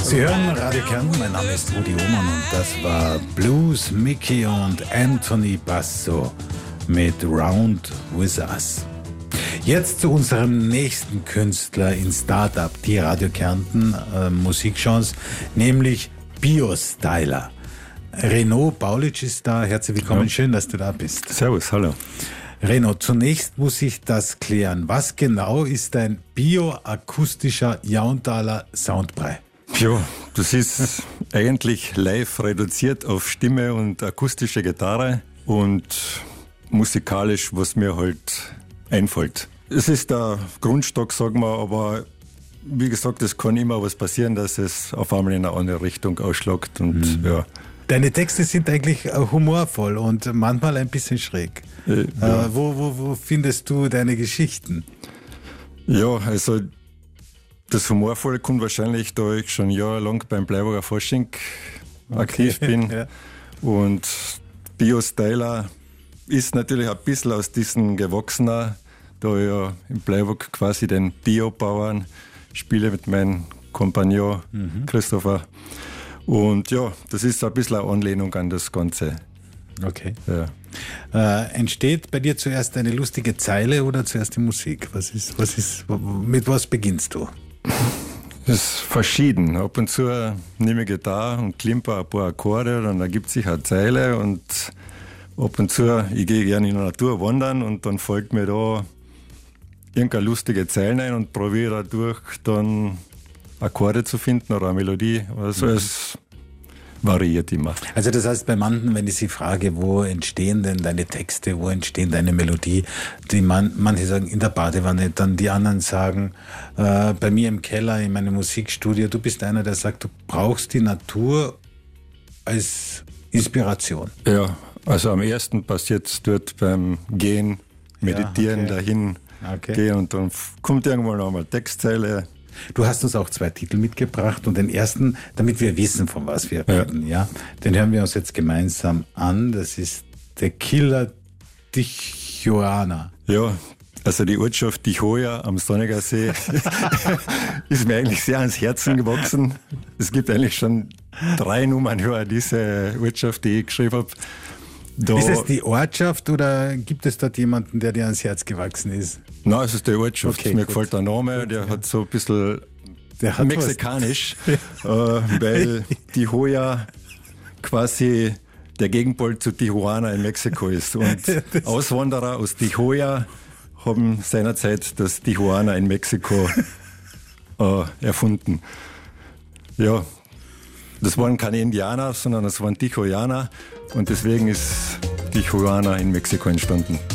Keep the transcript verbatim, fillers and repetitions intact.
Sie hören Radio Kärnten, mein Name ist Rudi Oman und das war Blues Mickey und Anthony Basso mit Round With Us. Jetzt zu unserem nächsten Künstler in Startup, die Radio Kärnten äh, Musikchance, nämlich Biostyler. Renaud Baulic ist da, herzlich willkommen, ja. Schön, dass du da bist. Servus, hallo. Renaud, zunächst muss ich das klären. Was genau ist ein bioakustischer Jauntaler Soundbrei? Ja, das ist eigentlich live reduziert auf Stimme und akustische Gitarre und musikalisch, was mir halt einfällt. Es ist der Grundstock, sagen wir, aber wie gesagt, es kann immer was passieren, dass es auf einmal in eine andere Richtung ausschlägt und mhm. ja. Deine Texte sind eigentlich humorvoll und manchmal ein bisschen schräg. Äh, ja. äh, wo, wo, wo findest du deine Geschichten? Ja, also das Humorvolle kommt wahrscheinlich, da ich schon jahrelang beim Bleiburger Fasching okay. aktiv bin. Ja. Und Biostyler ist natürlich ein bisschen aus diesen gewachsener, da ich ja im Bleiburg quasi den Biobauern spiele mit meinem Kompagnon mhm. Christopher. Und ja, das ist ein bisschen eine Anlehnung an das Ganze. Okay. Ja. Äh, entsteht bei dir zuerst eine lustige Zeile oder zuerst die Musik? Was ist, was ist, mit was beginnst du? Das ist verschieden. Ab und zu nehme ich Gitarre und klimper ein paar Akkorde, dann ergibt sich eine Zeile und ab und zu, ich gehe gerne in der Natur wandern und dann folgt mir da irgendeine lustige Zeile ein und probiere dadurch dann Akkorde zu finden oder eine Melodie. Also mhm. es variiert immer. Also das heißt, bei manchen, wenn ich sie frage, wo entstehen denn deine Texte, wo entstehen deine Melodie, die man, manche sagen in der Badewanne, dann die anderen sagen äh, bei mir im Keller, in meinem Musikstudio. Du bist einer, der sagt, du brauchst die Natur als Inspiration. Ja, also am ersten passiert es dort beim Gehen, Meditieren, ja, okay. dahin okay. gehen und dann kommt irgendwann noch mal Textzeile. Du hast uns auch zwei Titel mitgebracht und den ersten, damit wir wissen, von was wir reden, ja. ja, den hören wir uns jetzt gemeinsam an. Das ist Tequila Tijuana. Ja, also die Ortschaft Tijuana am Sonniger See ist mir eigentlich sehr ans Herzen gewachsen. Es gibt eigentlich schon drei Nummern über diese Ortschaft, die ich geschrieben habe. Da ist es die Ortschaft oder gibt es dort jemanden, der dir ans Herz gewachsen ist? Nein, es ist die Ortschaft. Okay, mir gut. gefällt der Name, gut, der ja. hat so ein bisschen mexikanisch, äh, weil Tijuana quasi der Gegenpol zu Tijuana in Mexiko ist. Und Auswanderer aus Tijuana haben seinerzeit das Tijuana in Mexiko äh, erfunden. Ja, das waren keine Indianer, sondern das waren Tijuaner und deswegen ist Tijuana in Mexiko entstanden.